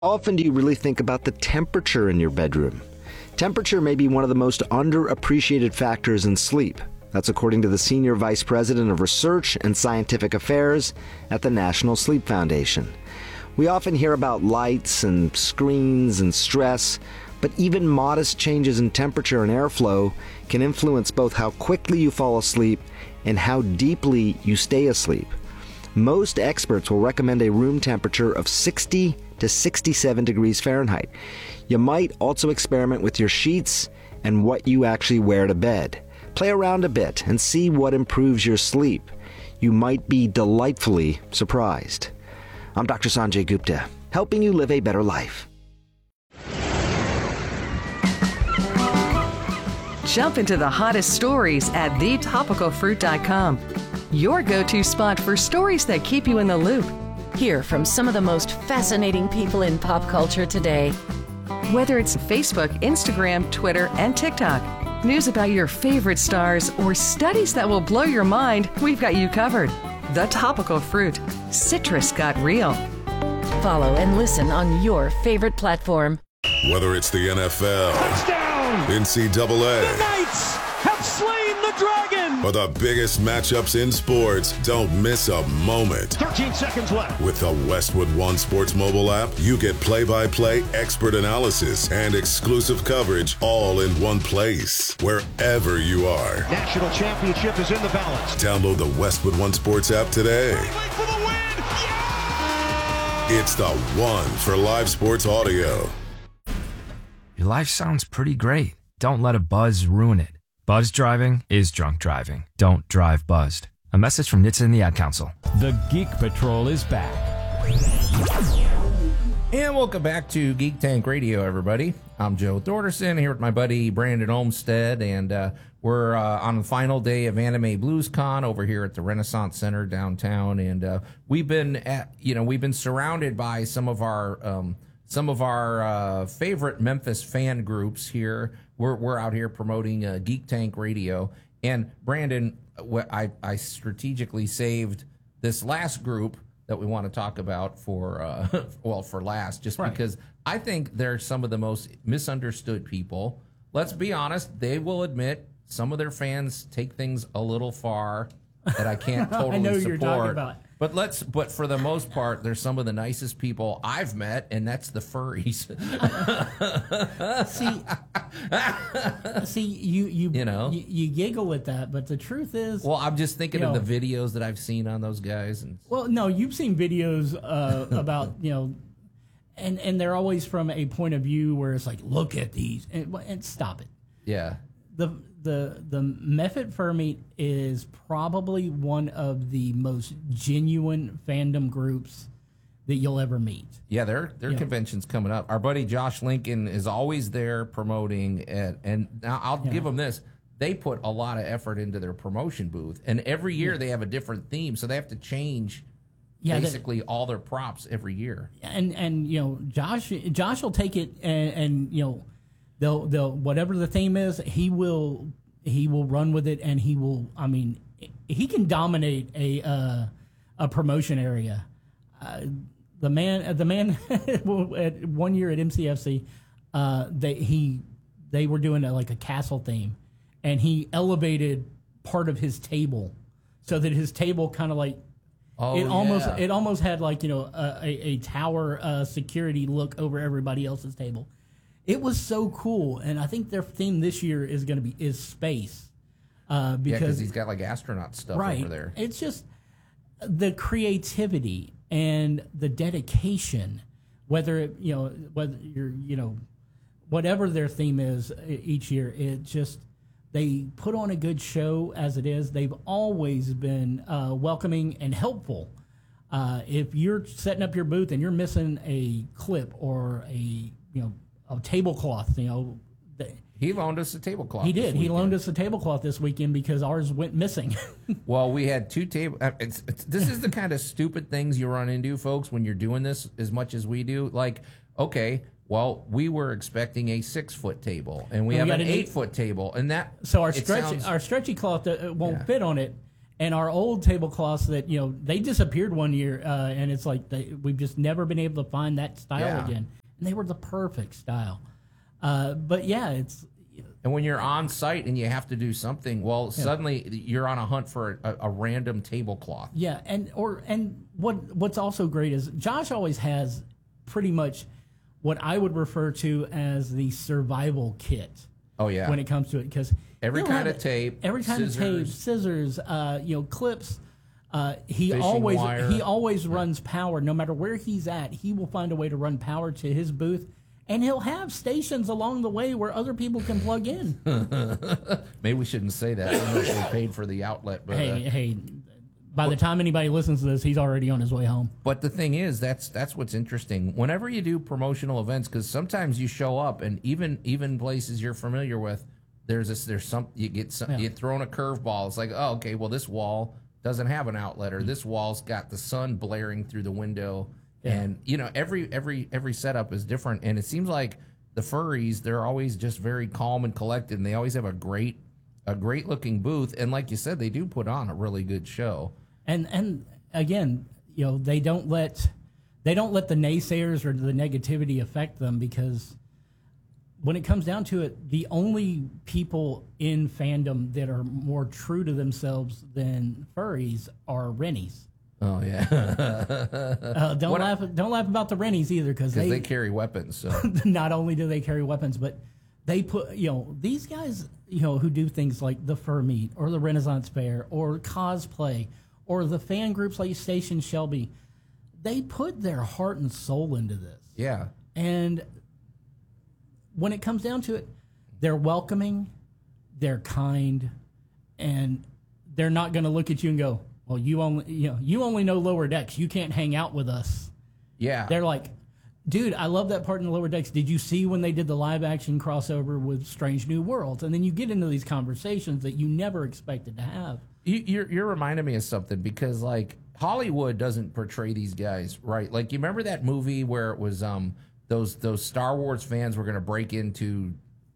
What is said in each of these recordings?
How often do you really think about the temperature in your bedroom? Temperature may be one of the most underappreciated factors in sleep. That's according to the Senior Vice President of Research and Scientific Affairs at the National Sleep Foundation. We often hear about lights and screens and stress, but even modest changes in temperature and airflow can influence both how quickly you fall asleep and how deeply you stay asleep. Most experts will recommend a room temperature of 60 to 67 degrees Fahrenheit. You might also experiment with your sheets and what you actually wear to bed. Play around a bit and see what improves your sleep. You might be delightfully surprised. I'm Dr. Sanjay Gupta, helping you live a better life. Jump into the hottest stories at thetopicalfruit.com. Your go-to spot for stories that keep you in the loop. Hear from some of the most fascinating people in pop culture today. Whether it's Facebook, Instagram, Twitter, and TikTok, news about your favorite stars, or studies that will blow your mind, we've got you covered. The Topical Fruit. Citrus got real. Follow and listen on your favorite platform. Whether it's the NFL, touchdown, NCAA, the Knights have slain the dragon, or the biggest matchups in sports, don't miss a moment. 13 seconds left. With the Westwood One Sports mobile app, you get play-by-play expert analysis and exclusive coverage all in one place, wherever you are. National championship is in the balance. Download the Westwood One Sports app today. For the win! Yeah! It's the one for live sports audio. Your life sounds pretty great. Don't let a buzz ruin it. Buzz driving is drunk driving. Don't drive buzzed. A message from NHTSA and the Ad Council. The Geek Patrol is back. And welcome back to Geek Tank Radio, everybody. I'm Joe Thorderson here with my buddy Brandon Olmstead, and we're on the final day of Anime Blues Con over here at the Renaissance Center downtown, and we've been surrounded by some of our favorite Memphis fan groups here. We're out here promoting Geek Tank Radio. And Brandon, I strategically saved this last group that we want to talk about for last, just right, because I think they're some of the most misunderstood people. Let's be honest, they will admit some of their fans take things a little far that I can't totally I know support. You're talking about. But for the most part, they're some of the nicest people I've met, and that's the furries. See, you giggle at that, but the truth is, well, I'm just thinking of the videos that I've seen on those guys. And well, no, you've seen videos about and they're always from a point of view where it's like, look at these and stop it. Yeah. The Method Furmeet is probably one of the most genuine fandom groups that you'll ever meet. Yeah, their convention's coming up. Our buddy Josh Lincoln is always there promoting, and now I'll give them this. They put a lot of effort into their promotion booth, and every year they have a different theme, so they have to change basically all their props every year. And Josh will take it and they'll whatever the theme is, he will run with it, and he can dominate a promotion area. The man at 1 year at MCFC, they were doing a castle theme, and he elevated part of his table so that his table kind of like it almost had a tower security look over everybody else's table. It was so cool, and I think their theme this year is going to be space, because he's got astronaut stuff over there. It's just the creativity and the dedication, whether whatever their theme is each year. It just, they put on a good show as it is. They've always been welcoming and helpful. If you're setting up your booth and you're missing a clip or a tablecloth, he loaned us a tablecloth. He did. He loaned us a tablecloth this weekend because ours went missing. Well, we had two table. This is the kind of stupid things you run into, folks, when you're doing this as much as we do. Well, we were expecting a 6-foot table, and we have an 8-foot table, and that so our stretchy cloth won't fit on it. And our old tablecloths that, they disappeared one year, and it's like we've just never been able to find that style again. And they were the perfect style. But yeah, it's... And when you're on site and you have to do something, suddenly you're on a hunt for a random tablecloth. Yeah, and what's also great is Josh always has pretty much what I would refer to as the survival kit. Oh yeah, when it comes to it, because every kind of tape, scissors, clips. He always runs power. No matter where he's at, he will find a way to run power to his booth, and he'll have stations along the way where other people can plug in. Maybe we shouldn't say that. I don't know if they paid for the outlet, but hey. By the time anybody listens to this, he's already on his way home. But the thing is, that's what's interesting. Whenever you do promotional events, because sometimes you show up, and even places you're familiar with, you get thrown a curveball. It's like, oh, okay, well, this wall doesn't have an outlet, or this wall's got the sun blaring through the window, and every setup is different. And it seems like the furries, they're always just very calm and collected, and they always have a great looking booth. And like you said, they do put on a really good show. And again, they don't let the naysayers or the negativity affect them, because when it comes down to it, the only people in fandom that are more true to themselves than furries are Rennies. Oh yeah. Don't laugh about the Rennies either, because they carry weapons. So. Not only do they carry weapons, but they put these guys who do things like the Fur Meet or the Renaissance Fair or cosplay or the fan groups like Station Shelby. They put their heart and soul into this. Yeah. And when it comes down to it, they're welcoming, they're kind, and they're not going to look at you and go, well, you only know Lower Decks. You can't hang out with us. Yeah. They're like, dude, I love that part in the Lower Decks. Did you see when they did the live action crossover with Strange New Worlds? And then you get into these conversations that you never expected to have. You're reminding me of something, because like Hollywood doesn't portray these guys right. Like, you remember that movie where it was those Star Wars fans were going to break into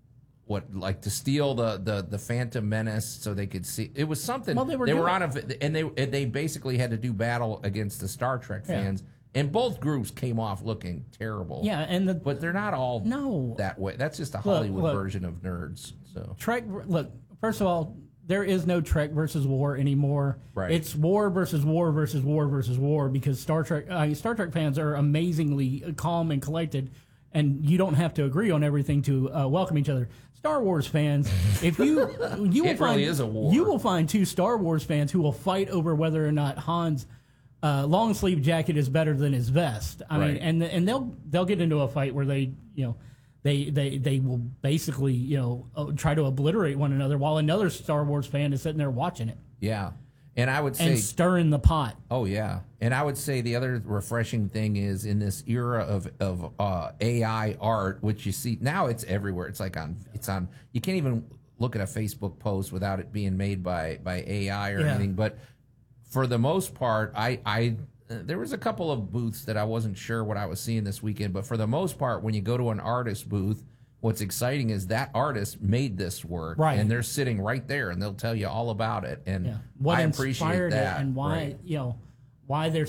to steal the Phantom Menace so they could see. It was something. Well, they were on and they basically had to do battle against the Star Trek fans. And both groups came off looking terrible. Yeah, but they're not all that way. That's just a Hollywood version of nerds. So Trek. Look, first of all, there is no Trek versus war anymore. Right. It's war versus war versus war versus war, because Star Trek fans are amazingly calm and collected, and you don't have to agree on everything to welcome each other. Star Wars fans, if you will find, really is a war. You will find two Star Wars fans who will fight over whether or not Han's long sleeve jacket is better than his vest. I mean, and they'll get into a fight where they will basically try to obliterate one another while another Star Wars fan is sitting there watching it. Yeah. And I would say, and stirring the pot. Oh yeah. And I would say the other refreshing thing is, in this era of AI art, which you see now, it's everywhere. It's on. You can't even look at a Facebook post without it being made by AI or anything. But for the most part, I there was a couple of booths that I wasn't sure what I was seeing this weekend. But for the most part, when you go to an artist booth, what's exciting is that artist made this work, and they're sitting right there, and they'll tell you all about it. And what I appreciate that, and why why they're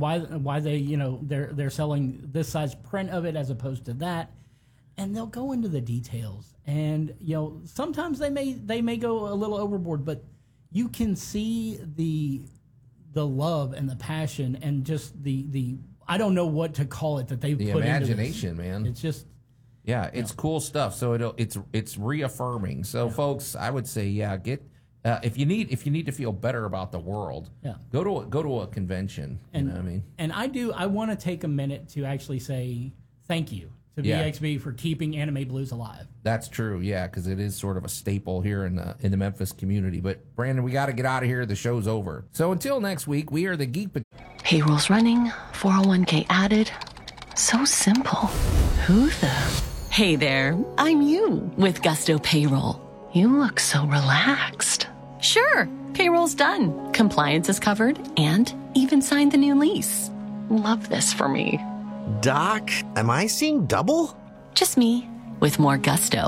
they're selling this size print of it as opposed to that, and they'll go into the details. And sometimes they may go a little overboard, but you can see the love and the passion and just the I don't know what to call it that they put into this. The imagination, man. It's just. Yeah, it's cool stuff. So it's reaffirming. So folks, I would say get if you need to feel better about the world, go to a convention. And, you know what I mean? And I want to take a minute to actually say thank you to BXB for keeping Anime Blues alive. That's true, because it is sort of a staple here in the Memphis community. But Brandon, we got to get out of here. The show's over. So until next week, we are the Geek. Payroll's running, 401k added. So simple. Who the? Hey there, I'm you with Gusto Payroll. You look so relaxed. Sure, payroll's done, compliance is covered, and even signed the new lease. Love this for me. Doc, am I seeing double? Just me, with more gusto.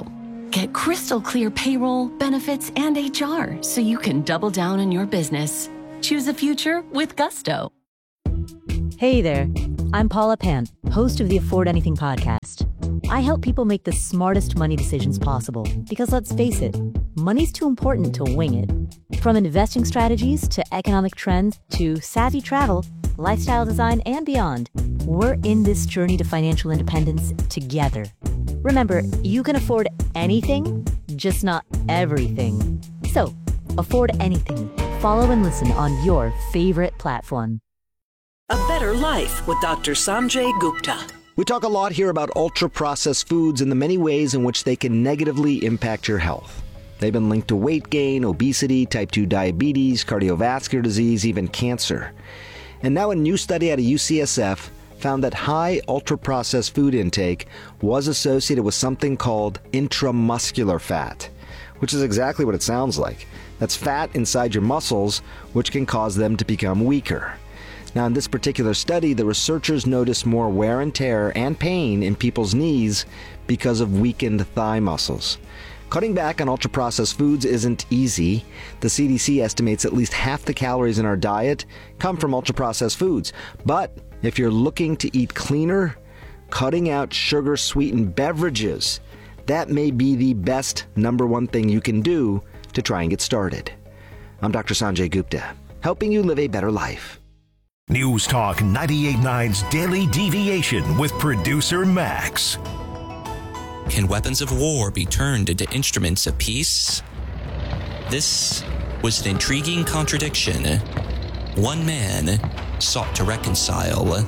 Get crystal clear payroll, benefits, and HR so you can double down on your business. Choose a future with Gusto. Hey there, I'm Paula Pan, host of the Afford Anything podcast. I help people make the smartest money decisions possible because let's face it, money's too important to wing it. From investing strategies to economic trends to savvy travel, lifestyle design, and beyond, we're in this journey to financial independence together. Remember, you can afford anything, just not everything. So, afford anything. Follow and listen on your favorite platform. A Better Life with Dr. Sanjay Gupta. We talk a lot here about ultra-processed foods and the many ways in which they can negatively impact your health. They've been linked to weight gain, obesity, type 2 diabetes, cardiovascular disease, even cancer. And now a new study out of UCSF found that high ultra-processed food intake was associated with something called intramuscular fat, which is exactly what it sounds like. That's fat inside your muscles, which can cause them to become weaker. Now, in this particular study, the researchers noticed more wear and tear and pain in people's knees because of weakened thigh muscles. Cutting back on ultra-processed foods isn't easy. The CDC estimates at least half the calories in our diet come from ultra-processed foods. But if you're looking to eat cleaner, cutting out sugar-sweetened beverages, that may be the best number one thing you can do to try and get started. I'm Dr. Sanjay Gupta, helping you live a better life. News Talk 98.9's Daily Deviation with producer Max. Can weapons of war be turned into instruments of peace? This was an intriguing contradiction. One man sought to reconcile.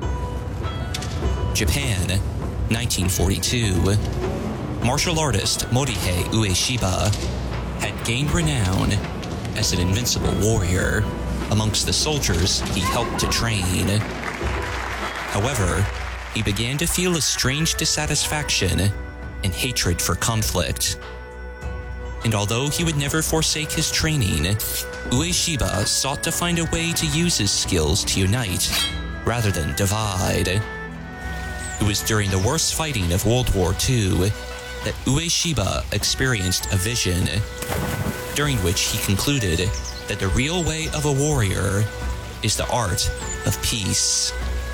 Japan, 1942. Martial artist Morihei Ueshiba had gained renown as an invincible warrior amongst the soldiers he helped to train. However, he began to feel a strange dissatisfaction and hatred for conflict. And although he would never forsake his training, Ueshiba sought to find a way to use his skills to unite rather than divide. It was during the worst fighting of World War II that Ueshiba experienced a vision, during which he concluded that the real way of a warrior is the art of peace.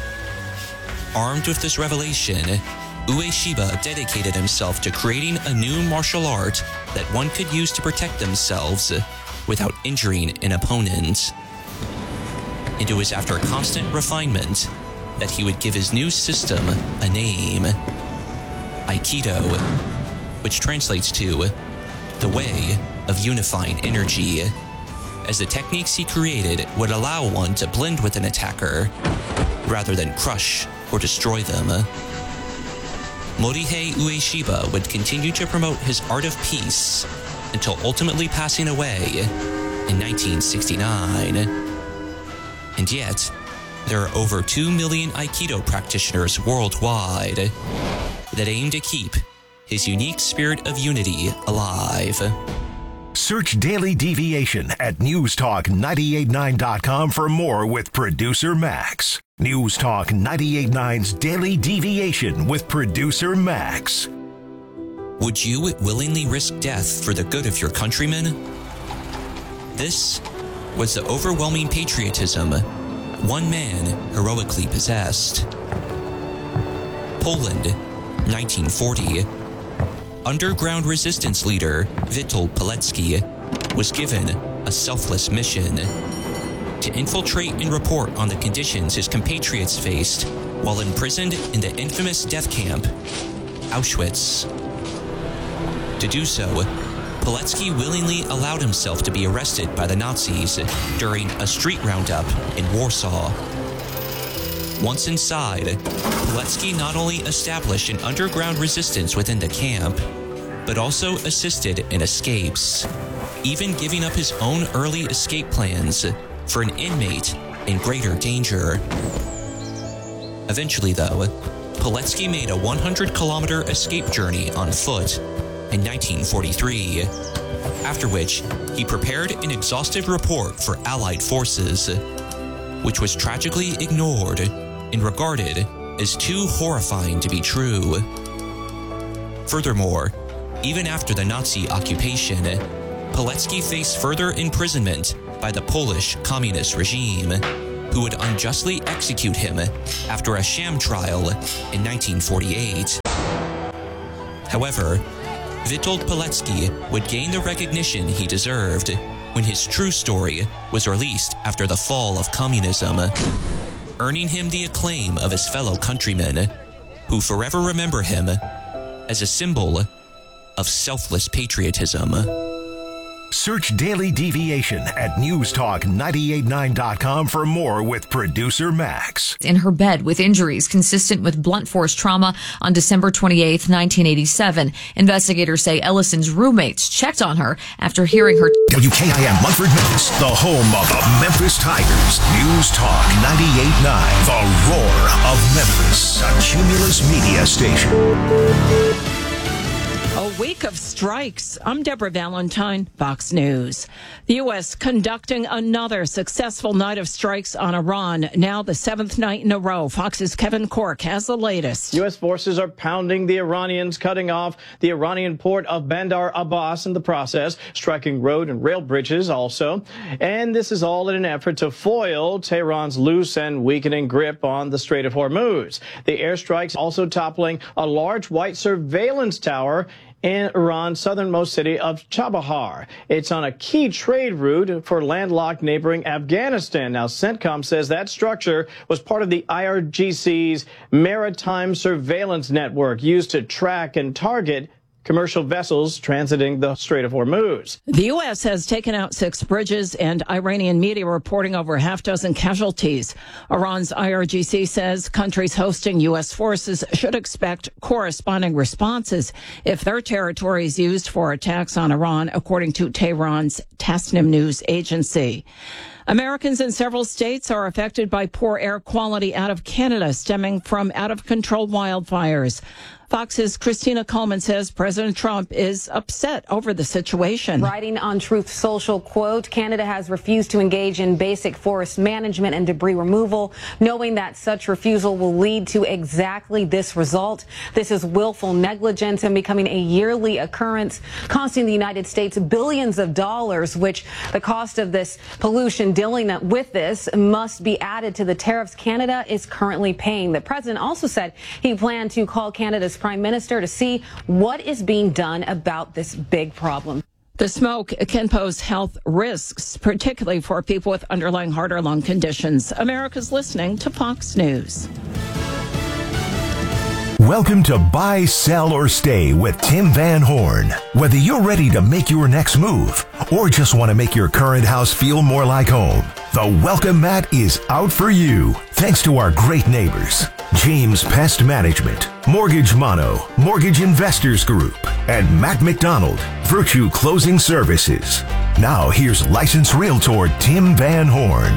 Armed with this revelation, Ueshiba dedicated himself to creating a new martial art that one could use to protect themselves without injuring an opponent. And it was after constant refinement that he would give his new system a name, Aikido, which translates to the way of unifying energy, as the techniques he created would allow one to blend with an attacker rather than crush or destroy them. Morihei Ueshiba would continue to promote his art of peace until ultimately passing away in 1969. And yet, there are over 2 million Aikido practitioners worldwide that aim to keep his unique spirit of unity alive. Search Daily Deviation at newstalk989.com for more with producer Max. News Talk 98.9's Daily Deviation with producer Max. Would you willingly risk death for the good of your countrymen? This was the overwhelming patriotism one man heroically possessed. Poland, 1940. Underground resistance leader Witold Pilecki was given a selfless mission to infiltrate and report on the conditions his compatriots faced while imprisoned in the infamous death camp, Auschwitz. To do so, Pilecki willingly allowed himself to be arrested by the Nazis during a street roundup in Warsaw. Once inside, Pilecki not only established an underground resistance within the camp, but also assisted in escapes, even giving up his own early escape plans for an inmate in greater danger. Eventually, though, Pilecki made a 100-kilometer escape journey on foot in 1943, after which he prepared an exhaustive report for Allied forces, which was tragically ignored and regarded as too horrifying to be true. Furthermore, Even after the Nazi occupation, Pilecki faced further imprisonment by the Polish communist regime, who would unjustly execute him after a sham trial in 1948. However, Witold Pilecki would gain the recognition he deserved when his true story was released after the fall of communism, earning him the acclaim of his fellow countrymen, who forever remember him as a symbol of selfless patriotism. Search Daily Deviation at newstalk989.com for more with producer Max. In her bed with injuries consistent with blunt force trauma on December 28, 1987. Investigators say Ellison's roommates checked on her after hearing her. WKIM Munford, Memphis, the home of the Memphis Tigers. News Talk 98.9, the roar of Memphis, a Cumulus media station. A week of strikes. I'm Deborah Valentine, Fox News. The U.S. conducting another successful night of strikes on Iran, now the seventh night in a row. Fox's Kevin Cork has the latest. U.S. forces are pounding the Iranians, cutting off the Iranian port of Bandar Abbas in the process, striking road and rail bridges also. And this is all in an effort to foil Tehran's loose and weakening grip on the Strait of Hormuz. The airstrikes also toppling a large white surveillance tower in Iran's southernmost city of Chabahar. It's on a key trade route for landlocked neighboring Afghanistan. Now, CENTCOM says that structure was part of the IRGC's maritime surveillance network used to track and target commercial vessels transiting the Strait of Hormuz. The U.S. has taken out 6 bridges, and Iranian media reporting over half dozen casualties. Iran's IRGC says countries hosting U.S. forces should expect corresponding responses if their territory is used for attacks on Iran, according to Tehran's Tasnim news agency. Americans in several states are affected by poor air quality out of Canada stemming from out-of-control wildfires. Fox's Christina Coleman says President Trump is upset over the situation. Writing on Truth Social, quote, Canada has refused to engage in basic forest management and debris removal, knowing that such refusal will lead to exactly this result. This is willful negligence and becoming a yearly occurrence, costing the United States billions of dollars, which the cost of this pollution dealing with this must be added to the tariffs Canada is currently paying. The president also said he planned to call Canada's Prime Minister to see what is being done about this big problem. The smoke can pose health risks, particularly for people with underlying heart or lung conditions. America's listening to Fox News. Welcome to Buy, Sell, or Stay with Tim Van Horn. Whether you're ready to make your next move or just want to make your current house feel more like home, the welcome mat is out for you. Thanks to our great neighbors, James Pest Management, Mortgage Mono, Mortgage Investors Group, and Matt McDonald, Virtue Closing Services. Now here's licensed realtor Tim Van Horn.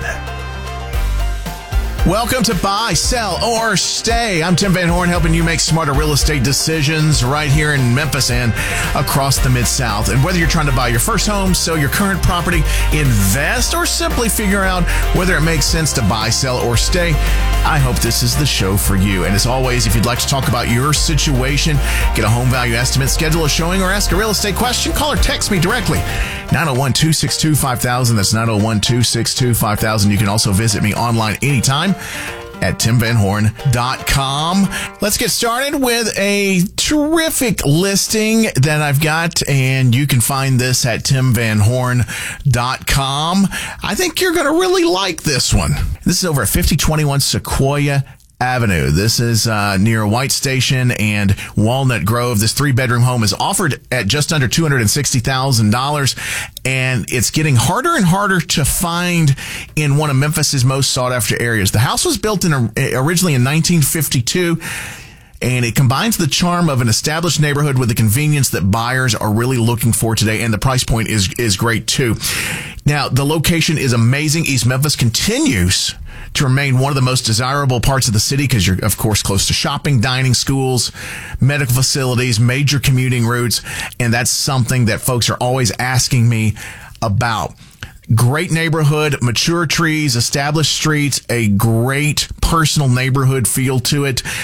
Welcome to Buy, Sell, or Stay. I'm Tim Van Horn, helping you make smarter real estate decisions right here in Memphis and across the Mid-South. And whether you're trying to buy your first home, sell your current property, invest, or simply figure out whether it makes sense to buy, sell, or stay, I hope this is the show for you. And as always, if you'd like to talk about your situation, get a home value estimate, schedule a showing, or ask a real estate question, call or text me directly. 901-262-5000. That's 901-262-5000. You can also visit me online anytime at timvanhorn.com. Let's get started with a terrific listing that I've got, and you can find this at timvanhorn.com. I think you're going to really like this one. This is over at 5021 Sequoia Avenue. This is near White Station and Walnut Grove. This 3-bedroom home is offered at just under $260,000, and it's getting harder and harder to find in one of Memphis's most sought-after areas. The house was built originally in 1952, and it combines the charm of an established neighborhood with the convenience that buyers are really looking for today, and the price point is great too. Now, the location is amazing. East Memphis continues to remain one of the most desirable parts of the city because you're, of course, close to shopping, dining, schools, medical facilities, major commuting routes, and that's something that folks are always asking me about. Great neighborhood, mature trees, established streets, a great personal neighborhood feel to it.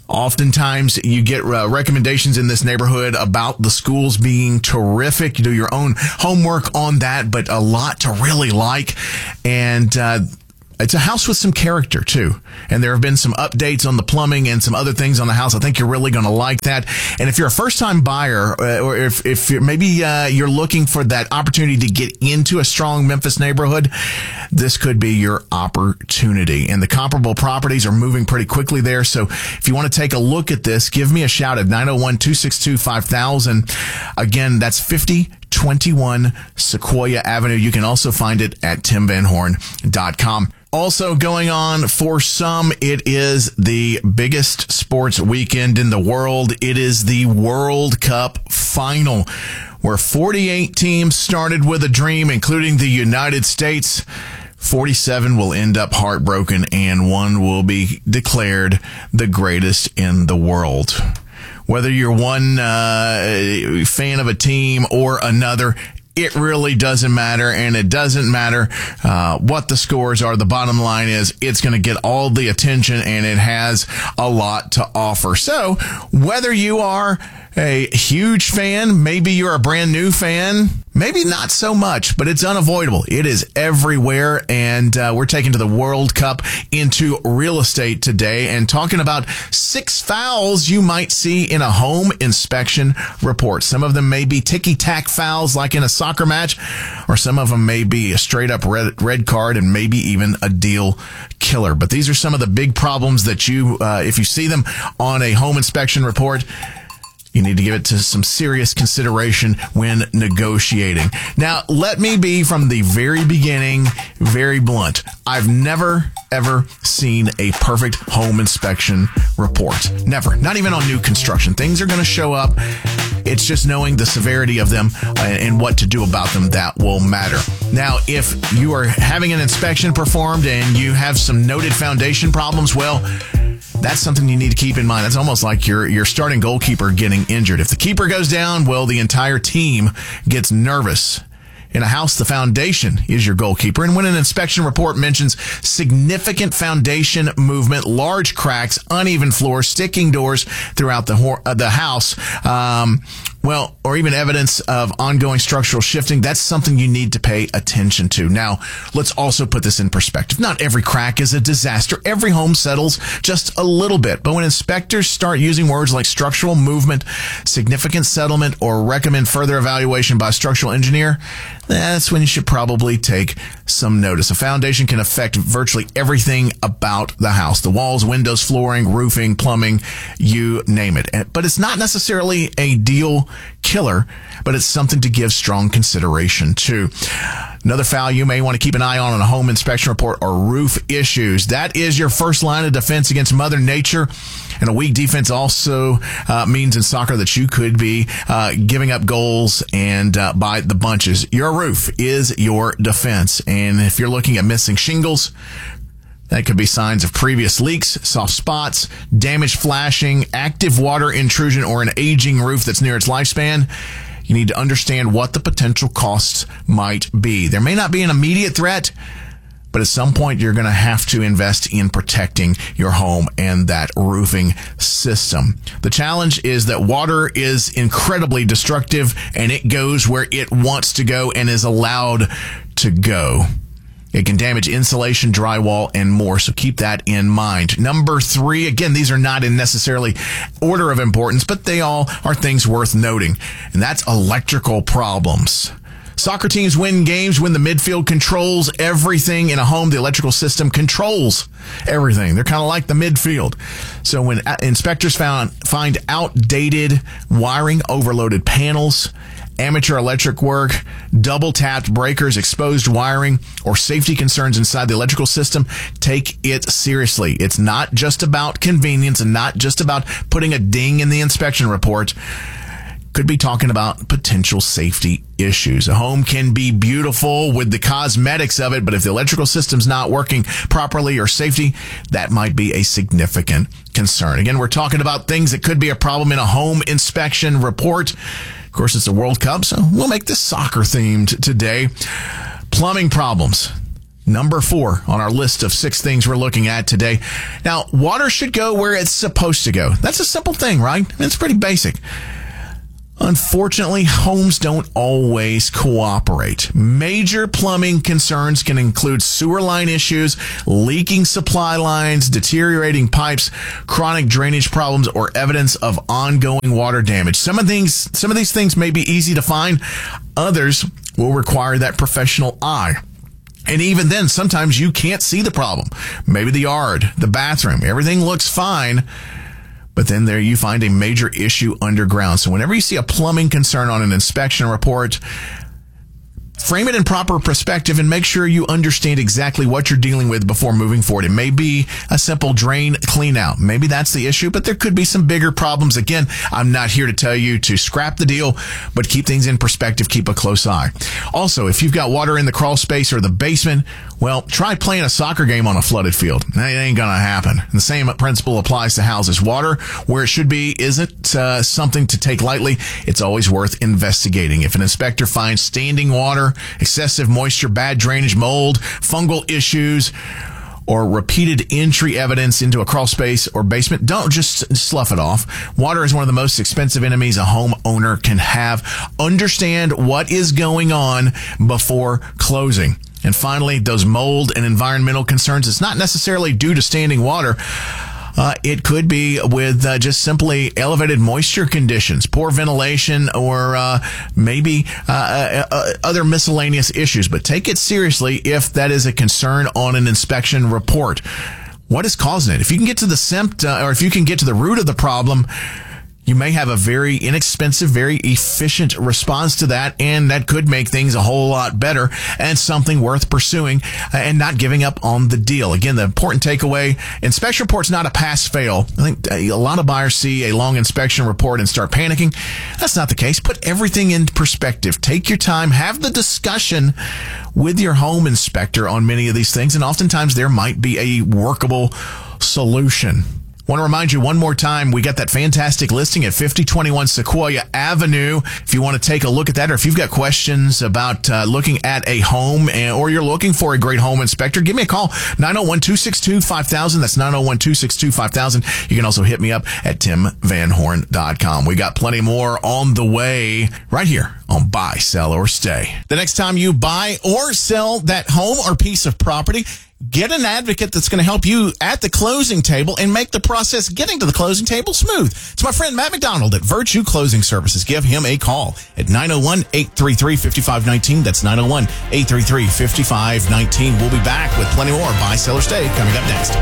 Oftentimes you get recommendations in this neighborhood about the schools being terrific. You do your own homework on that, but a lot to really like. And it's a house with some character, too. And there have been some updates on the plumbing and some other things on the house. I think you're really going to like that. And if you're a first-time buyer, or if maybe you're looking for that opportunity to get into a strong Memphis neighborhood, this could be your opportunity. And the comparable properties are moving pretty quickly there. So if you want to take a look at this, give me a shout at 901-262-5000. Again, that's 5021 Sequoia Avenue. You can also find it at timvanhorn.com. Also going on for some, it is the biggest sports weekend in the world. It is the World Cup final, where 48 teams started with a dream, including the United States. 47 will end up heartbroken, and one will be declared the greatest in the world. Whether you're one fan of a team or another, it really doesn't matter, and it doesn't matter what the scores are. The bottom line is it's going to get all the attention, and it has a lot to offer. So whether you are a huge fan, maybe you're a brand new fan, maybe not so much, but it's unavoidable. It is everywhere, and we're taking to the World Cup into real estate today and talking about 6 fouls you might see in a home inspection report. Some of them may be ticky-tack fouls like in a soccer match, or some of them may be a straight-up red card and maybe even a deal killer. But these are some of the big problems that you, if you see them on a home inspection report, you need to give it to some serious consideration when negotiating. Now, let me be from the very beginning very blunt. I've never, ever seen a perfect home inspection report. Never. Not even on new construction. Things are going to show up. It's just knowing the severity of them and what to do about them that will matter. Now, if you are having an inspection performed and you have some noted foundation problems, well, that's something you need to keep in mind. That's almost like your starting goalkeeper getting injured. If the keeper goes down, well, the entire team gets nervous. In a house, the foundation is your goalkeeper. And when an inspection report mentions significant foundation movement, large cracks, uneven floors, sticking doors throughout the house, well, or even evidence of ongoing structural shifting, that's something you need to pay attention to. Now, let's also put this in perspective. Not every crack is a disaster. Every home settles just a little bit. But when inspectors start using words like structural movement, significant settlement, or recommend further evaluation by a structural engineer, that's when you should probably take some notice. A foundation can affect virtually everything about the house. The walls, windows, flooring, roofing, plumbing, you name it. But it's not necessarily a deal killer, but it's something to give strong consideration to. Another foul you may want to keep an eye on a home inspection report are roof issues. That is your first line of defense against Mother Nature. And a weak defense also means in soccer that you could be giving up goals and by the bunches. Your roof is your defense. And if you're looking at missing shingles, that could be signs of previous leaks, soft spots, damaged flashing, active water intrusion, or an aging roof that's near its lifespan. You need to understand what the potential costs might be. There may not be an immediate threat, but at some point you're going to have to invest in protecting your home and that roofing system. The challenge is that water is incredibly destructive, and it goes where it wants to go and is allowed to go. It can damage insulation, drywall, and more, so keep that in mind. Number 3, again, these are not in necessarily order of importance, but they all are things worth noting, and that's electrical problems. Soccer teams win games when the midfield controls everything in a home. The electrical system controls everything. They're kind of like the midfield. So when inspectors find outdated wiring, overloaded panels, amateur electric work, double-tapped breakers, exposed wiring, or safety concerns inside the electrical system, take it seriously. It's not just about convenience and not just about putting a ding in the inspection report. Could be talking about potential safety issues. A home can be beautiful with the cosmetics of it, but if the electrical system's not working properly or safety, that might be a significant concern. Again, we're talking about things that could be a problem in a home inspection report. Of course, it's the World Cup, so we'll make this soccer themed today. Plumbing problems. number 4 on our list of 6 things we're looking at today. Now, water should go where it's supposed to go. That's a simple thing, right? It's pretty basic. Unfortunately, homes don't always cooperate. Major plumbing concerns can include sewer line issues, leaking supply lines, deteriorating pipes, chronic drainage problems, or evidence of ongoing water damage. Some of these things may be easy to find. Others will require that professional eye. And even then, sometimes you can't see the problem. Maybe the yard, the bathroom, everything looks fine. But then there you find a major issue underground. So whenever you see a plumbing concern on an inspection report, frame it in proper perspective and make sure you understand exactly what you're dealing with before moving forward. It may be a simple drain clean out. Maybe that's the issue, but there could be some bigger problems. Again, I'm not here to tell you to scrap the deal, but keep things in perspective, keep a close eye. Also, if you've got water in the crawl space or the basement, well, try playing a soccer game on a flooded field. It ain't gonna happen. And the same principle applies to houses. Water, where it should be, isn't something to take lightly. It's always worth investigating. If an inspector finds standing water, excessive moisture, bad drainage, mold, fungal issues, or repeated entry evidence into a crawl space or basement, don't just slough it off. Water is one of the most expensive enemies a homeowner can have. Understand what is going on before closing. And finally, those mold and environmental concerns, it's not necessarily due to standing water. It could be with just simply elevated moisture conditions, poor ventilation, or maybe other miscellaneous issues. But take it seriously if that is a concern on an inspection report. What is causing it? If you can get to the or if you can get to the root of the problem, you may have a very inexpensive, very efficient response to that, and that could make things a whole lot better and something worth pursuing and not giving up on the deal. Again, the important takeaway, inspection report's not a pass-fail. I think a lot of buyers see a long inspection report and start panicking. That's not the case. Put everything in perspective. Take your time. Have the discussion with your home inspector on many of these things, and oftentimes there might be a workable solution. I want to remind you one more time, we got that fantastic listing at 5021 Sequoia Avenue. If you want to take a look at that, or if you've got questions about looking at a home or you're looking for a great home inspector, give me a call, 901-262-5000. That's 901-262-5000. You can also hit me up at timvanhorn.com. We got plenty more on the way right here on Buy, Sell, or Stay. The next time you buy or sell that home or piece of property, get an advocate that's going to help you at the closing table and make the process getting to the closing table smooth. It's my friend Matt McDonald at Virtue Closing Services. Give him a call at 901-833-5519. That's 901-833-5519. We'll be back with plenty more Buy, Sell, or Stay coming up next.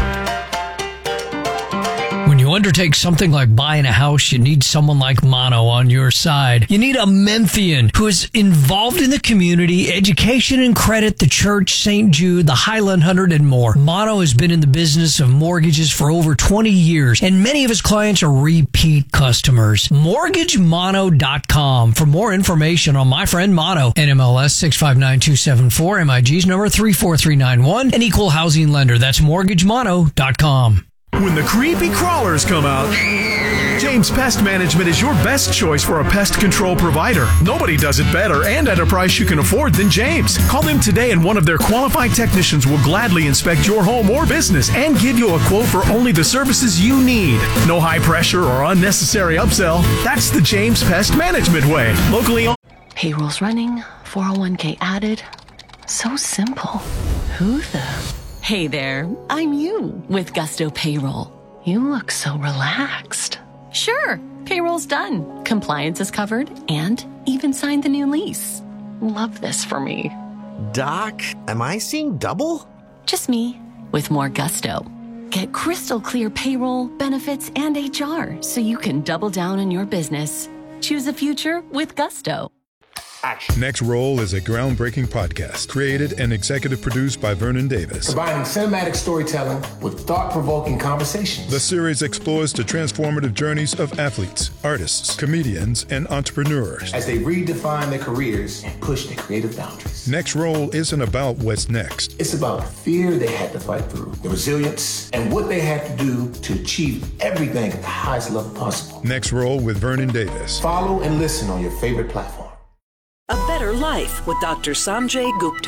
When you undertake something like buying a house, you need someone like Mono on your side. You need a Memphian who is involved in the community, education and credit, the church, St. Jude, the Highland 100, and more. Mono has been in the business of mortgages for over 20 years, and many of his clients are repeat customers. MortgageMono.com for more information on my friend Mono. NMLS 659274, MIG's number 34391, an equal housing lender. That's MortgageMono.com. When the creepy crawlers come out, James Pest Management is your best choice for a pest control provider. Nobody does it better and at a price you can afford than James. Call them today and one of their qualified technicians will gladly inspect your home or business and give you a quote for only the services you need. No high pressure or unnecessary upsell. That's the James Pest Management way. Locally owned. Payroll's running, 401k added. So simple. Who the... Hey there, I'm you with Gusto Payroll. You look so relaxed. Sure, payroll's done. Compliance is covered and even signed the new lease. Love this for me. Doc, am I seeing double? Just me with more gusto. Get crystal clear payroll, benefits, and HR so you can double down on your business. Choose a future with Gusto. Next Roll is a groundbreaking podcast created and executive produced by Vernon Davis. Combining cinematic storytelling with thought-provoking conversations. The series explores the transformative journeys of athletes, artists, comedians, and entrepreneurs as they redefine their careers and push their creative boundaries. Next Roll isn't about what's next. It's about the fear they had to fight through, the resilience, and what they had to do to achieve everything at the highest level possible. Next Roll with Vernon Davis. Follow and listen on your favorite platform. A Better Life with Dr. Sanjay Gupta.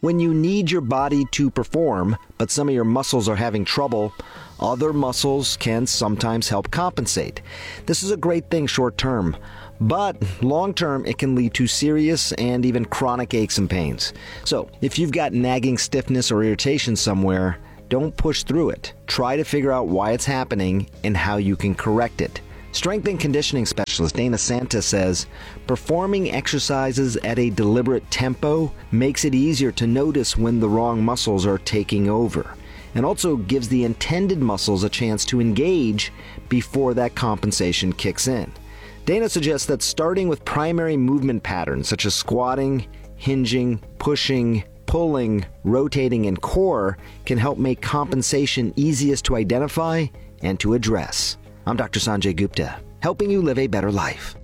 When you need your body to perform, but some of your muscles are having trouble, other muscles can sometimes help compensate. This is a great thing short term, but long term it can lead to serious and even chronic aches and pains. So if you've got nagging stiffness or irritation somewhere, don't push through it. Try to figure out why it's happening and how you can correct it. Strength and conditioning specialist Dana Santa says, performing exercises at a deliberate tempo makes it easier to notice when the wrong muscles are taking over, and also gives the intended muscles a chance to engage before that compensation kicks in. Dana suggests that starting with primary movement patterns such as squatting, hinging, pushing, pulling, rotating, and core can help make compensation easiest to identify and to address. I'm Dr. Sanjay Gupta, helping you live a better life.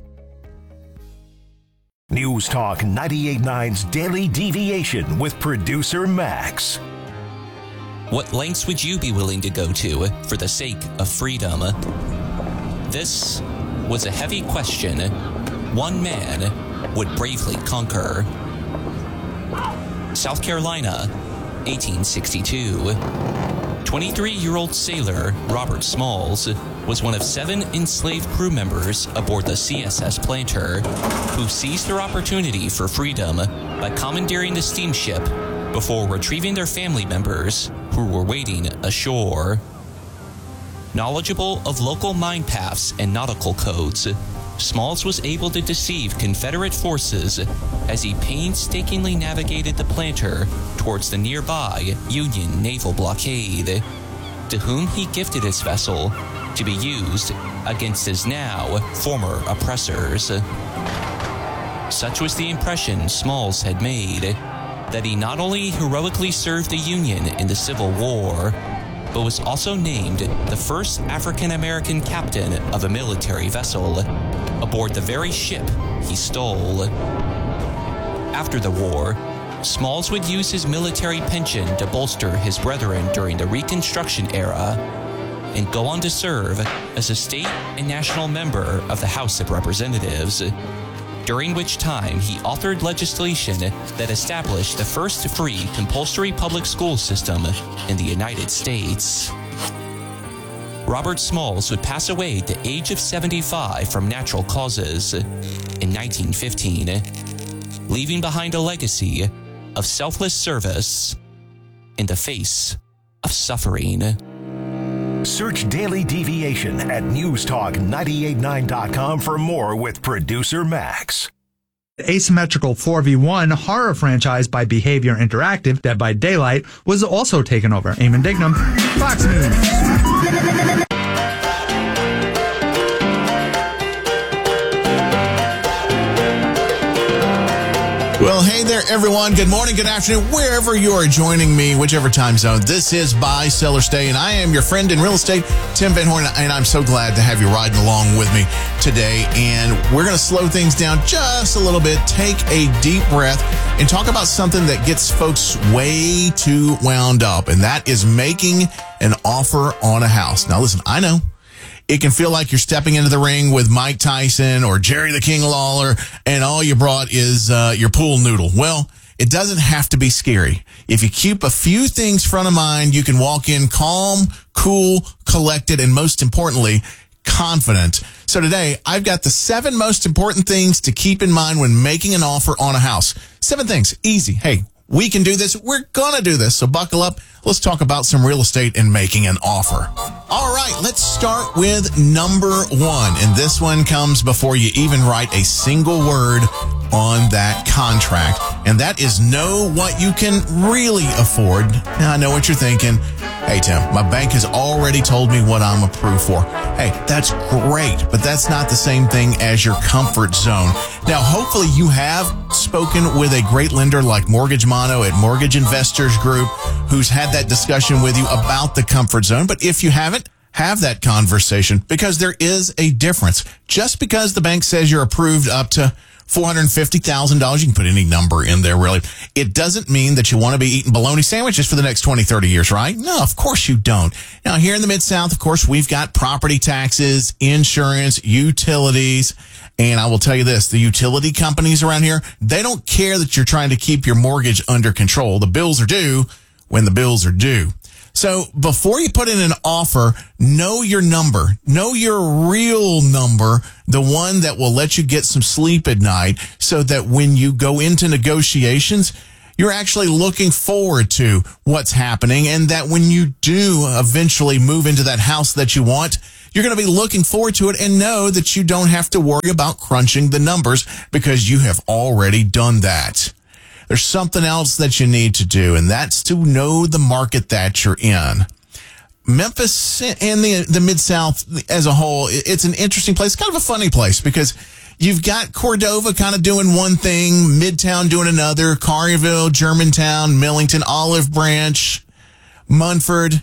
News Talk 98.9's Daily Deviation with producer Max. What lengths would you be willing to go to for the sake of freedom? This was a heavy question one man would bravely conquer. South Carolina, 1862. 23-year-old sailor Robert Smalls was one of 7 enslaved crew members aboard the CSS Planter who seized their opportunity for freedom by commandeering the steamship before retrieving their family members who were waiting ashore. Knowledgeable of local mine paths and nautical codes, Smalls was able to deceive Confederate forces as he painstakingly navigated the Planter towards the nearby Union naval blockade, to whom he gifted his vessel to be used against his now former oppressors. Such was the impression Smalls had made that he not only heroically served the Union in the Civil War, but was also named the first African-American captain of a military vessel aboard the very ship he stole. After the war, Smalls would use his military pension to bolster his brethren during the Reconstruction era and go on to serve as a state and national member of the House of Representatives, during which time he authored legislation that established the first free compulsory public school system in the United States. Robert Smalls would pass away at the age of 75 from natural causes in 1915, leaving behind a legacy of selfless service in the face of suffering. Search Daily Deviation at newstalk989.com for more with producer Max. Asymmetrical 4v1 horror franchise by Behavior Interactive, Dead by Daylight, was also taken over. Eamon Dignam, Fox News. Well, hey there, everyone. Good morning, good afternoon, wherever you are joining me, whichever time zone. This is Buy, Sell, or Stay, and I am your friend in real estate, Tim Van Horn, and I'm so glad to have you riding along with me today. And we're going to slow things down just a little bit, take a deep breath, and talk about something that gets folks way too wound up, and that is making an offer on a house. Now, listen, I know it can feel like you're stepping into the ring with Mike Tyson or Jerry the King Lawler, and all you brought is your pool noodle. Well, it doesn't have to be scary. If you keep a few things front of mind, you can walk in calm, cool, collected, and most importantly, confident. So today, I've got the 7 most important things to keep in mind when making an offer on a house. 7 things. Easy. Hey, we can do this. We're going to do this. So buckle up. Let's talk about some real estate and making an offer. All right, let's start with number 1. And this one comes before you even write a single word on that contract. And that is know what you can really afford. Now, I know what you're thinking. Hey, Tim, my bank has already told me what I'm approved for. Hey, that's great, but that's not the same thing as your comfort zone. Now, hopefully you have spoken with a great lender like Mortgage Mono at Mortgage Investors Group, who's had that discussion with you about the comfort zone. But if you haven't, have that conversation, because there is a difference. Just because the bank says you're approved up to $450,000. You can put any number in there, really. It doesn't mean that you want to be eating bologna sandwiches for the next 20, 30 years, right? No, of course you don't. Now, here in the Mid-South, of course, we've got property taxes, insurance, utilities. And I will tell you this, the utility companies around here, they don't care that you're trying to keep your mortgage under control. The bills are due when the bills are due. So before you put in an offer, know your number. Know your real number, the one that will let you get some sleep at night, so that when you go into negotiations, you're actually looking forward to what's happening, and that when you do eventually move into that house that you want, you're going to be looking forward to it and know that you don't have to worry about crunching the numbers because you have already done that. There's something else that you need to do, and that's to know the market that you're in. Memphis and the Mid-South as a whole, it's an interesting place. It's kind of a funny place because you've got Cordova kind of doing one thing, Midtown doing another, Collierville, Germantown, Millington, Olive Branch, Munford,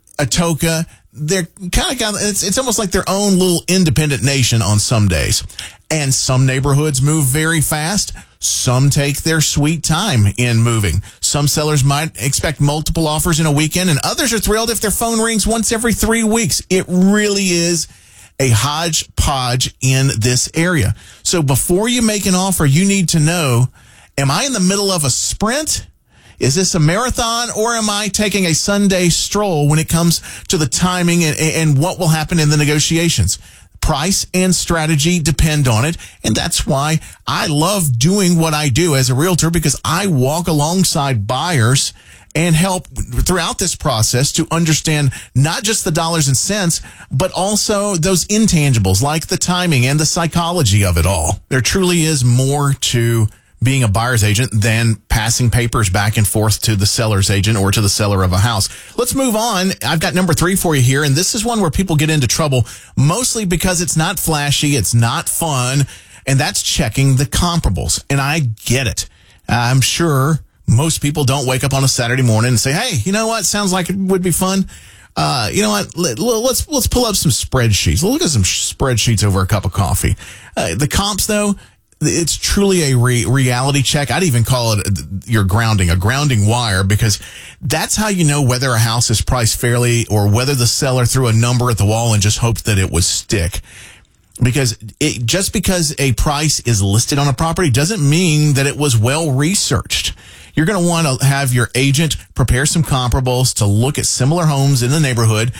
Atoka. They're kind of got, it's almost like their own little independent nation on some days. And some neighborhoods move very fast. Some take their sweet time in moving. Some sellers might expect multiple offers in a weekend, and others are thrilled if their phone rings once every 3 weeks. It really is a hodgepodge in this area. So before you make an offer, you need to know, am I in the middle of a sprint? Is this a marathon, or am I taking a Sunday stroll when it comes to the timing and what will happen in the negotiations? Price and strategy depend on it, and that's why I love doing what I do as a realtor, because I walk alongside buyers and help throughout this process to understand not just the dollars and cents, but also those intangibles like the timing and the psychology of it all. There truly is more to being a buyer's agent than passing papers back and forth to the seller's agent or to the seller of a house. Let's move on. I've got number 3 for you here, and this is one where people get into trouble, mostly because it's not flashy, it's not fun, and that's checking the comparables. And I get it. I'm sure most people don't wake up on a Saturday morning and say, hey, you know what? Sounds like it would be fun. You know what? Let's pull up some spreadsheets. Look at some spreadsheets over a cup of coffee. The comps, though, it's truly a reality check. I'd even call it a grounding wire, because that's how you know whether a house is priced fairly or whether the seller threw a number at the wall and just hoped that it would stick. Because just because a price is listed on a property doesn't mean that it was well researched. You're going to want to have your agent prepare some comparables to look at similar homes in the neighborhood,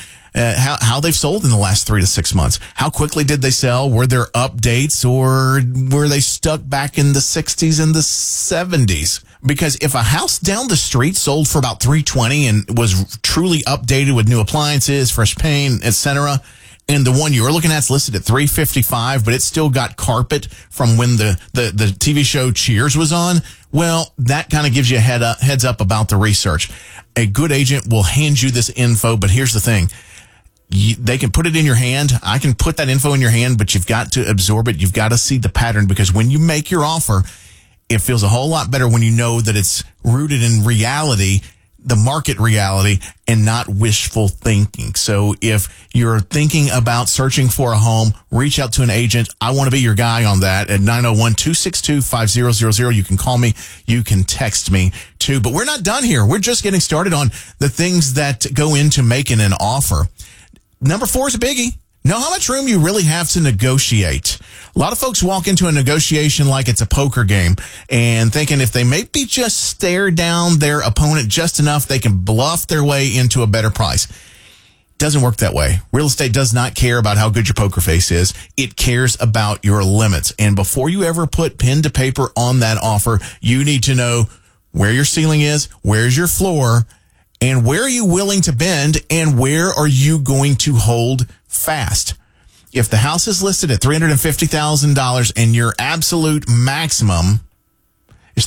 how they've sold in the last 3 to 6 months. How quickly did they sell? Were there updates, or were they stuck back in the 60s and the 70s? Because if a house down the street sold for about $320 and was truly updated with new appliances, fresh paint, etc., and the one you're looking at is listed at $355, but it's still got carpet from when the TV show Cheers was on, well, that kind of gives you a heads up about the research. A good agent will hand you this info, but here's the thing. They can put it in your hand. I can put that info in your hand, but you've got to absorb it. You've got to see the pattern, because when you make your offer, it feels a whole lot better when you know that it's rooted in reality, the market reality, and not wishful thinking. So if you're thinking about searching for a home, reach out to an agent. I want to be your guy on that at 901-262-5000. You can call me. You can text me too. But we're not done here. We're just getting started on the things that go into making an offer. Number 4 is a biggie. Know how much room you really have to negotiate. A lot of folks walk into a negotiation like it's a poker game and thinking if they maybe just stare down their opponent just enough, they can bluff their way into a better price. Doesn't work that way. Real estate does not care about how good your poker face is. It cares about your limits. And before you ever put pen to paper on that offer, you need to know where your ceiling is, where's your floor, and where are you willing to bend, and where are you going to hold fast? If the house is listed at $350,000 and your absolute maximum is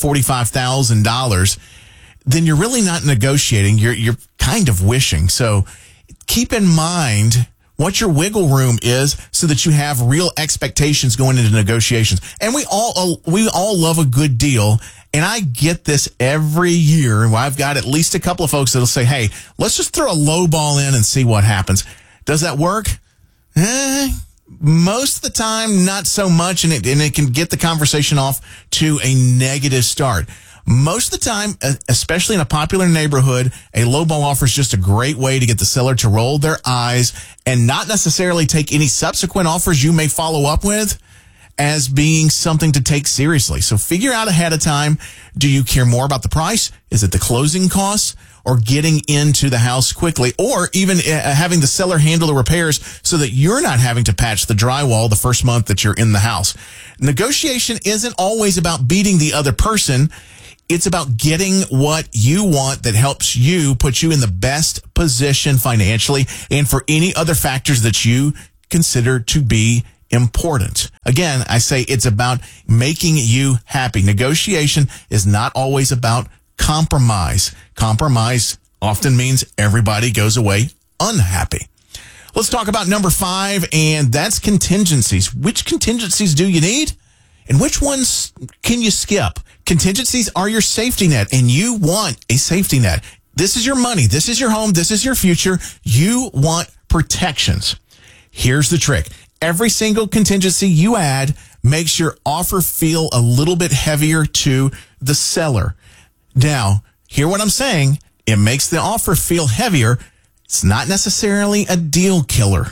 $345,000, then you're really not negotiating. You're kind of wishing. So keep in mind what your wiggle room is so that you have real expectations going into negotiations. And we all love a good deal. And I get this every year. I've got at least a couple of folks that'll say, hey, let's just throw a low ball in and see what happens. Does that work? Most of the time, not so much, and it can get the conversation off to a negative start. Most of the time, especially in a popular neighborhood, a lowball offer is just a great way to get the seller to roll their eyes and not necessarily take any subsequent offers you may follow up with as being something to take seriously. So figure out ahead of time, do you care more about the price? Is it the closing costs? Or getting into the house quickly, or even having the seller handle the repairs so that you're not having to patch the drywall the first month that you're in the house. Negotiation isn't always about beating the other person. It's about getting what you want that helps you, put you in the best position financially and for any other factors that you consider to be important. Again, I say it's about making you happy. Negotiation is not always about compromise. Compromise often means everybody goes away unhappy. Let's talk about number 5, and that's contingencies. Which contingencies do you need? And which ones can you skip? Contingencies are your safety net, and you want a safety net. This is your money. This is your home. This is your future. You want protections. Here's the trick. Every single contingency you add makes your offer feel a little bit heavier to the seller. Now, hear what I'm saying. It makes the offer feel heavier. It's not necessarily a deal killer.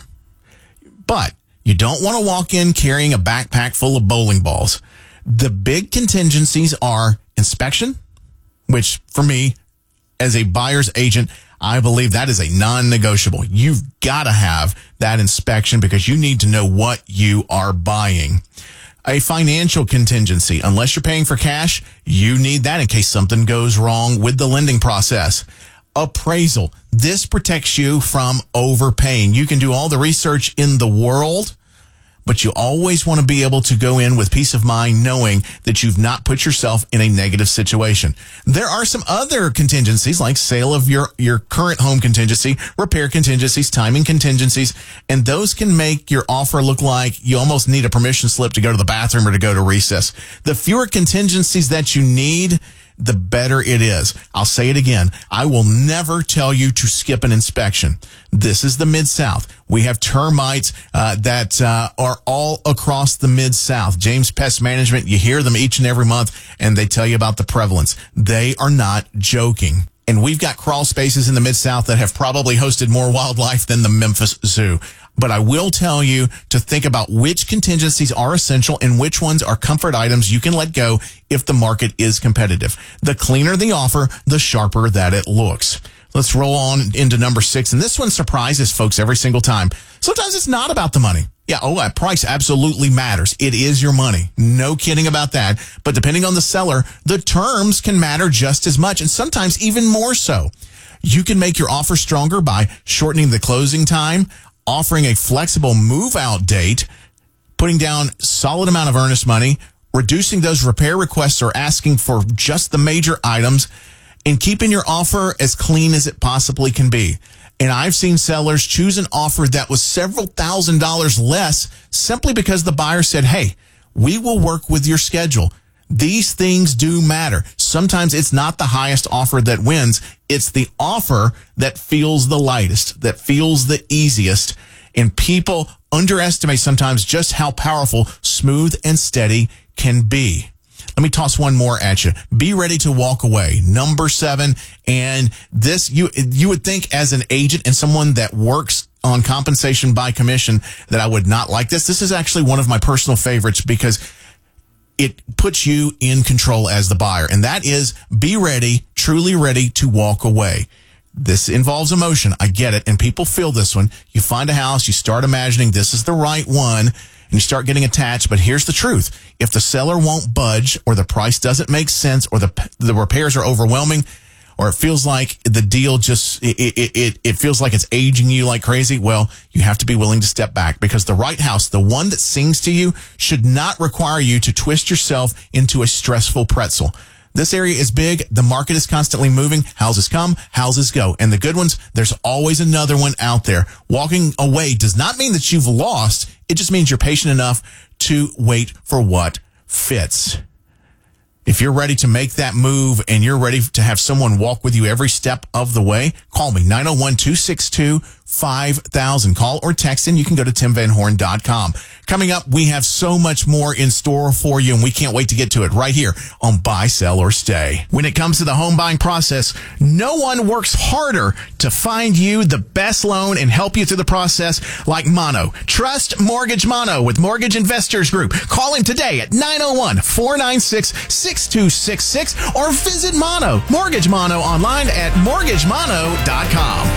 But you don't want to walk in carrying a backpack full of bowling balls. The big contingencies are inspection, which for me, as a buyer's agent, I believe that is a non-negotiable. You've got to have that inspection because you need to know what you are buying. A financial contingency. Unless you're paying for cash, you need that in case something goes wrong with the lending process. Appraisal. This protects you from overpaying. You can do all the research in the world, but you always want to be able to go in with peace of mind knowing that you've not put yourself in a negative situation. There are some other contingencies like sale of your current home contingency, repair contingencies, timing contingencies, and those can make your offer look like you almost need a permission slip to go to the bathroom or to go to recess. The fewer contingencies that you need, the better it is. I'll say it again. I will never tell you to skip an inspection. This is the Mid-South. We have termites that are all across the Mid-South. James Pest Management, you hear them each and every month, and they tell you about the prevalence. They are not joking. And we've got crawl spaces in the Mid-South that have probably hosted more wildlife than the Memphis Zoo. But I will tell you to think about which contingencies are essential and which ones are comfort items you can let go if the market is competitive. The cleaner the offer, the sharper that it looks. Let's roll on into number 6. And this one surprises folks every single time. Sometimes it's not about the money. Yeah, that price absolutely matters. It is your money. No kidding about that. But depending on the seller, the terms can matter just as much and sometimes even more so. You can make your offer stronger by shortening the closing time, offering a flexible move-out date, putting down solid amount of earnest money, reducing those repair requests or asking for just the major items, and keeping your offer as clean as it possibly can be. And I've seen sellers choose an offer that was several $1,000s less simply because the buyer said, hey, we will work with your schedule. These things do matter. Sometimes it's not the highest offer that wins. It's the offer that feels the lightest, that feels the easiest. And people underestimate sometimes just how powerful smooth and steady can be. Let me toss one more at you. Be ready to walk away. Number 7. And this, you would think as an agent and someone that works on compensation by commission that I would not like this. This is actually one of my personal favorites because it puts you in control as the buyer. And that is be ready, truly ready to walk away. This involves emotion. I get it. And people feel this one. You find a house, you start imagining this is the right one, and you start getting attached. But here's the truth. If the seller won't budge or the price doesn't make sense or the repairs are overwhelming or it feels like the deal just, it feels like it's aging you like crazy, well, you have to be willing to step back because the right house, the one that sings to you, should not require you to twist yourself into a stressful pretzel. This area is big. The market is constantly moving. Houses come, houses go. And the good ones, there's always another one out there. Walking away does not mean that you've lost. It just means you're patient enough to wait for what fits. If you're ready to make that move and you're ready to have someone walk with you every step of the way, call me, 901-262 5000. Call or text, and you can go to timvanhorn.com. Coming up, we have so much more in store for you, and we can't wait to get to it right here on Buy, Sell, or Stay. When it comes to the home buying process, no one works harder to find you the best loan and help you through the process like Mono. Trust Mortgage Mono with Mortgage Investors Group. Call him today at 901-496-6266 or visit Mono, Mortgage Mono, online at mortgagemono.com.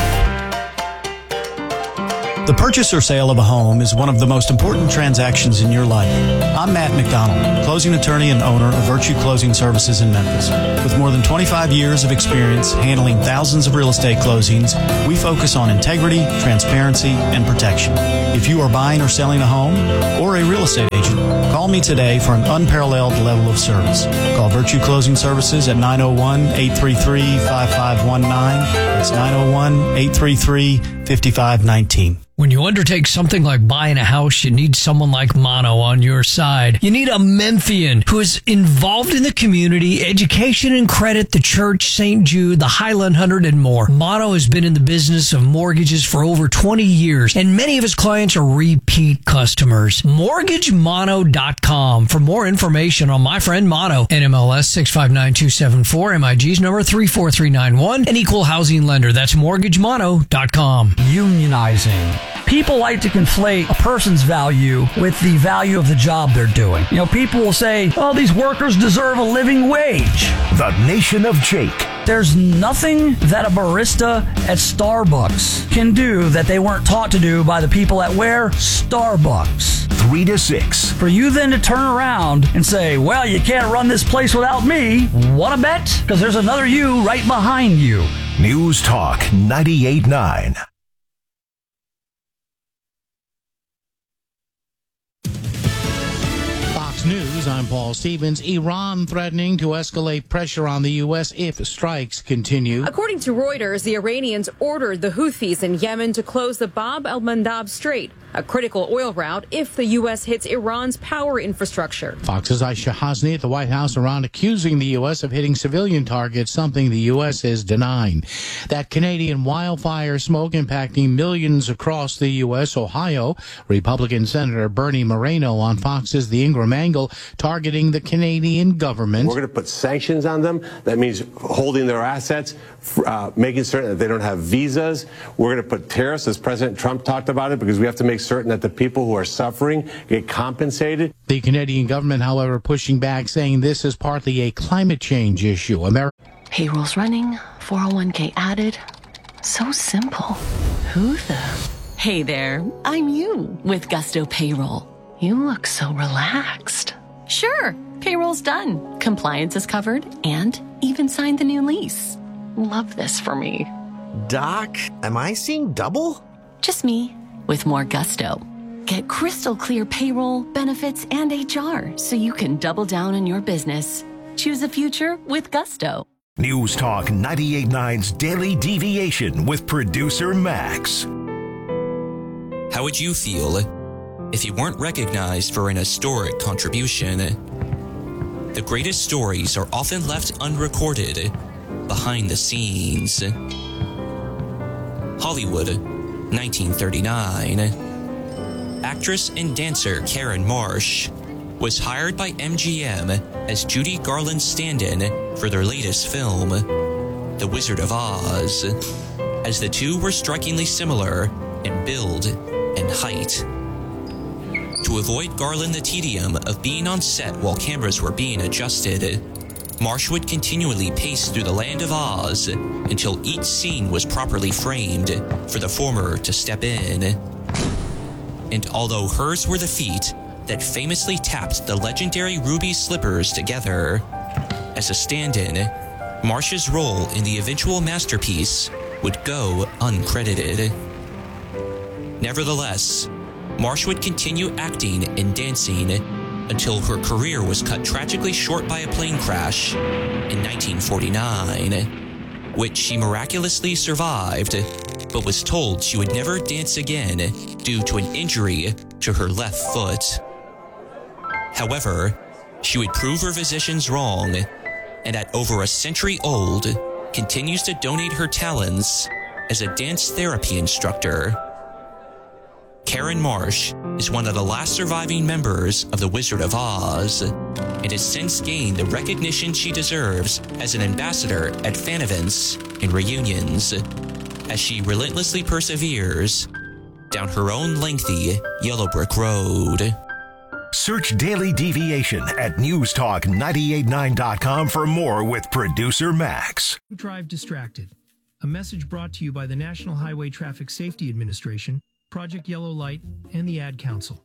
The purchase or sale of a home is one of the most important transactions in your life. I'm Matt McDonald, closing attorney and owner of Virtue Closing Services in Memphis. With more than 25 years of experience handling thousands of real estate closings, we focus on integrity, transparency, and protection. If you are buying or selling a home or a real estate agent, call me today for an unparalleled level of service. Call Virtue Closing Services at 901-833-5519. That's 901-833-5519. When you undertake something like buying a house, you need someone like Mono on your side. You need a Memphian who is involved in the community, education and credit, the church, St. Jude, the Highland 100, and more. Mono has been in the business of mortgages for over 20 years, and many of his clients are repeat customers. MortgageMono.com for more information on my friend Mono. NMLS 659274, MIG's number 34391, an equal housing lender. That's MortgageMono.com. Unionizing. People like to conflate a person's value with the value of the job they're doing. You know, people will say, oh, these workers deserve a living wage. The Nation of Jake. There's nothing that a barista at Starbucks can do that they weren't taught to do by the people at where? Starbucks. 3 to 6. For you then to turn around and say, well, you can't run this place without me. Wanna bet? Because there's another you right behind you. News Talk 98.9. News, I'm Paul Stevens. Iran threatening to escalate pressure on the U.S. if strikes continue. According to Reuters, the Iranians ordered the Houthis in Yemen to close the Bab el-Mandab Strait, a critical oil route, if the U.S. hits Iran's power infrastructure. Fox's Aisha Hasni at the White House, Iran accusing the U.S. of hitting civilian targets, something the U.S. is denying. That Canadian wildfire smoke impacting millions across the U.S., Ohio, Republican Senator Bernie Moreno on Fox's The Ingram Angle, targeting the Canadian government. We're going to put sanctions on them. That means holding their assets, making certain that they don't have visas. We're going to put tariffs, as President Trump talked about it, because we have to make certain that the people who are suffering get compensated. The Canadian government, however, pushing back, saying this is partly a climate change issue. Payroll's running, 401k added. So simple. Who the? Hey there, I'm you with Gusto Payroll. You look so relaxed. Sure, payroll's done. Compliance is covered and even signed the new lease. Love this for me. Doc, am I seeing double? Just me with more Gusto. Get crystal clear payroll, benefits, and HR so you can double down on your business. Choose a future with Gusto. News Talk 98.9's Daily Deviation with producer Max. How would you feel if you weren't recognized for an historic contribution? The greatest stories are often left unrecorded behind the scenes. Hollywood, 1939. Actress and dancer Karen Marsh was hired by MGM as Judy Garland's stand-in for their latest film, The Wizard of Oz, as the two were strikingly similar in build and height. To avoid Garland the tedium of being on set while cameras were being adjusted, Marsh would continually pace through the land of Oz until each scene was properly framed for the former to step in. And although hers were the feet that famously tapped the legendary ruby slippers together, as a stand-in, Marsh's role in the eventual masterpiece would go uncredited. Nevertheless, Marsh would continue acting and dancing until her career was cut tragically short by a plane crash in 1949, which she miraculously survived, but was told she would never dance again due to an injury to her left foot. However, she would prove her physicians wrong, and at over a century old, continues to donate her talents as a dance therapy instructor. Karen Marsh is one of the last surviving members of The Wizard of Oz and has since gained the recognition she deserves as an ambassador at fan events and reunions as she relentlessly perseveres down her own lengthy yellow brick road. Search Daily Deviation at newstalk989.com for more with producer Max. Drive distracted. A message brought to you by the National Highway Traffic Safety Administration, Project Yellow Light, and the Ad Council.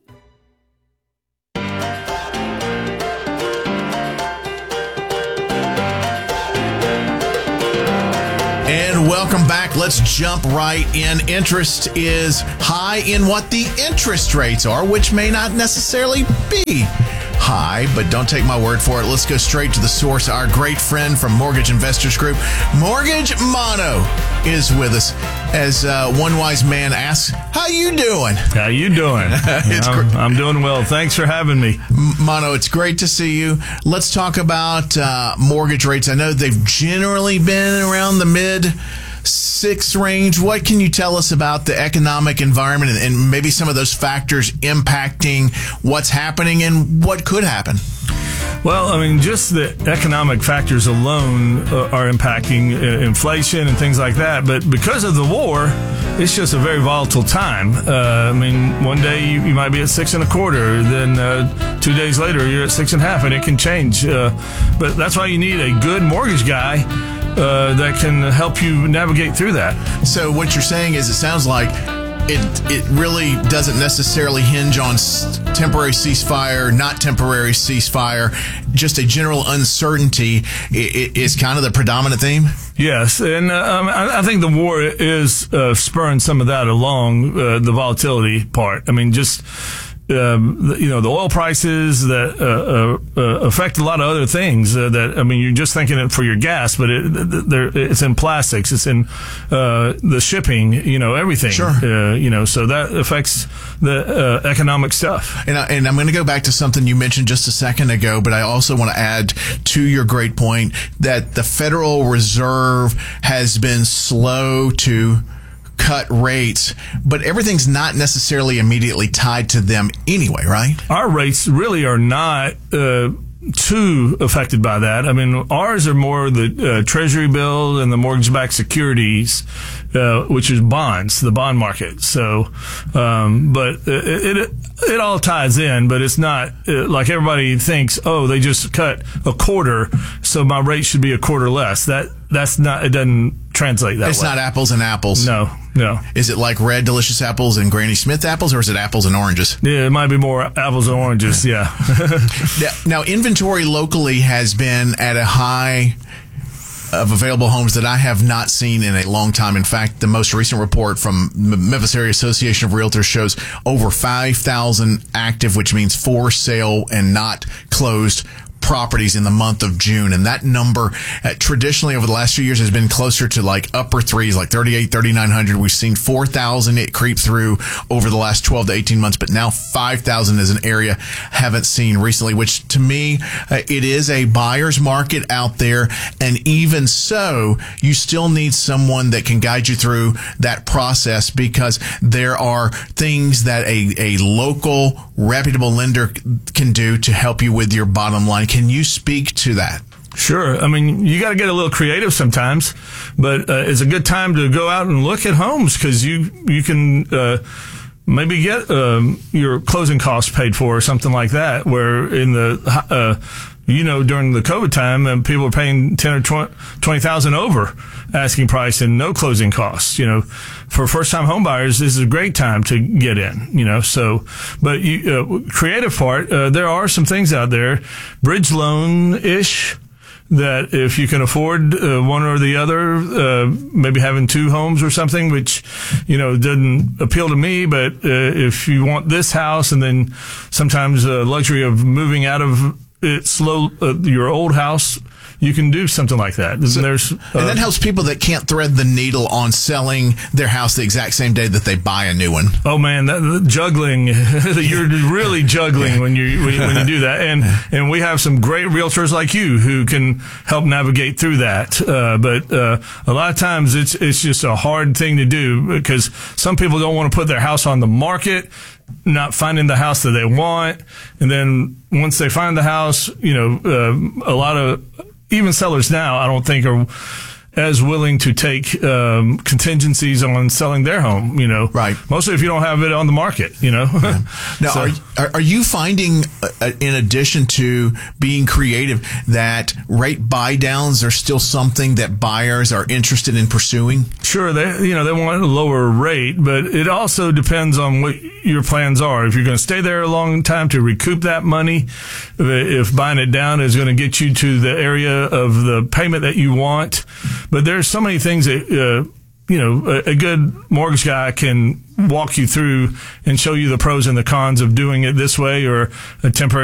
And welcome back. Let's jump right in. Interest is high in what the interest rates are, which may not necessarily be high, but don't take my word for it. Let's go straight to the source. Our great friend from Mortgage Investors Group, Mortgage Mono, is with us. As one wise man asks, how you doing? How you doing? I'm doing well. Thanks for having me. Mono, it's great to see you. Let's talk about mortgage rates. I know they've generally been around the mid-6 range. What can you tell us about the economic environment and maybe some of those factors impacting what's happening and what could happen? Well, I mean, just the economic factors alone are impacting inflation and things like that. But because of the war, it's just a very volatile time. I mean, one day you might be at 6.25, then 2 days later you're at 6.5, and it can change. But that's why you need a good mortgage guy that can help you navigate through that. So what you're saying is, it sounds like it really doesn't necessarily hinge on temporary ceasefire, not temporary ceasefire. Just a general uncertainty is kind of the predominant theme. Yes, and I think the war is spurring some of that along, the volatility part. I mean, just the oil prices that affect a lot of other things. That, I mean, you're just thinking it for your gas, but it's in plastics, it's in the shipping, everything. Sure. So that affects the economic stuff. And I'm going to go back to something you mentioned just a second ago, but I also want to add to your great point that the Federal Reserve has been slow to cut rates, but everything's not necessarily immediately tied to them anyway, right? Our rates really are not too affected by that. I mean, ours are more the Treasury bill and the mortgage-backed securities, which is bonds, the bond market. So, but it all ties in, but it's not like everybody thinks, oh, they just cut a quarter, so my rate should be a quarter less. That's not, it doesn't translate that way. It's not apples and apples. No. Is it like Red Delicious apples and Granny Smith apples, or is it apples and oranges? Yeah, it might be more apples and oranges, yeah. Now, inventory locally has been at a high of available homes that I have not seen in a long time. In fact, the most recent report from Memphis Area Association of Realtors shows over 5,000 active, which means for sale and not closed properties in the month of June. And that number traditionally over the last few years has been closer to like upper threes, like 38, 3,900. We've seen 4,000 it creep through over the last 12 to 18 months, but now 5,000 is an area haven't seen recently, which to me, it is a buyer's market out there. And even so, you still need someone that can guide you through that process, because there are things that a local reputable lender can do to help you with your bottom line. Can you speak to that? Sure. I mean, you got to get a little creative sometimes, but it's a good time to go out and look at homes, because you can maybe get your closing costs paid for or something like that, where in the during the COVID time, people are paying 10 or 20,000 over asking price and no closing costs. For first-time home buyers, this is a great time to get in. So, but creative part, there are some things out there, bridge loan-ish, that if you can afford one or the other, maybe having two homes or something, which, doesn't appeal to me. But if you want this house and then sometimes luxury of moving out of it slow your old house, you can do something like that. And that helps people that can't thread the needle on selling their house the exact same day that they buy a new one. Oh man, that juggling, you're really juggling when you do that. And we have some great realtors like you who can help navigate through that. But a lot of times it's just a hard thing to do because some people don't want to put their house on the market, not finding the house that they want. And then once they find the house, a lot of even sellers now, I don't think are as willing to take contingencies on selling their home, Right. Mostly if you don't have it on the market, Yeah. Now, are you finding, in addition to being creative, that rate buy downs are still something that buyers are interested in pursuing? Sure, they want a lower rate, but it also depends on what your plans are. If you're going to stay there a long time to recoup that money, if buying it down is going to get you to the area of the payment that you want. But there's so many things that, a good mortgage guy can walk you through and show you the pros and the cons of doing it this way or a temporary